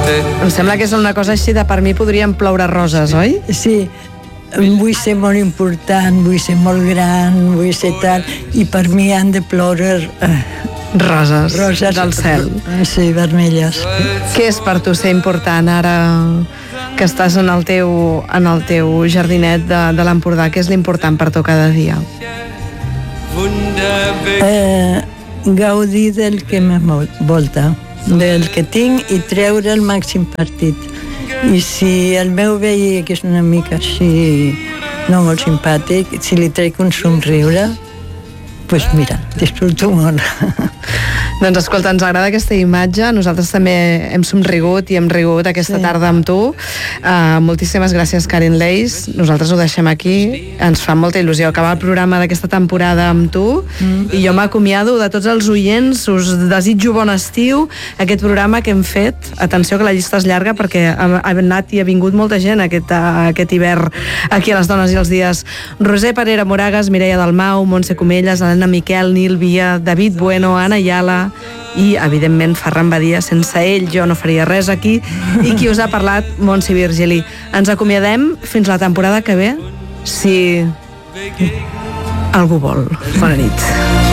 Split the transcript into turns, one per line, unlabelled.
Em sembla que és una cosa així de per mi podrien ploure roses, oi?
Sí, vull ser molt important, vull ser molt gran, vull ser tal, i per mi han de ploure
Roses del cel.
Sí, vermelles.
Què és per tu ser important ara que estàs en el teu jardinet de l'Empordà? Què és l'important per tu cada dia?
Gaudir del que m'envolta, del que tinc, i treure el màxim partit. I si el meu veí, que és una mica així no molt simpàtic, si li trec un somriure, doncs mira, disfruto molt.
Doncs escolta, ens agrada aquesta imatge. Nosaltres també hem somrigut i hem rigut aquesta tarda amb tu. Moltíssimes gràcies, Karin Leis. Nosaltres ho deixem aquí. Ens fa molta il·lusió acabar el programa d'aquesta temporada amb tu. I jo m'acomiado de tots els oients. Us desitjo bon estiu. Aquest programa que hem fet, atenció que la llista és llarga perquè ha anat i ha vingut molta gent aquest hivern aquí a Les Dones i els Dies. Roser Parera Moragas, Mireia Dalmau, Montse Comelles, Helena Miquel, Nil Via, David Bueno, Anna Ayala i, evidentment, Ferran Badia. Sense ell jo no faria res aquí. I qui us ha parlat, Montse Virgili. Ens acomiadem fins la temporada que ve, si algú vol. Bona nit.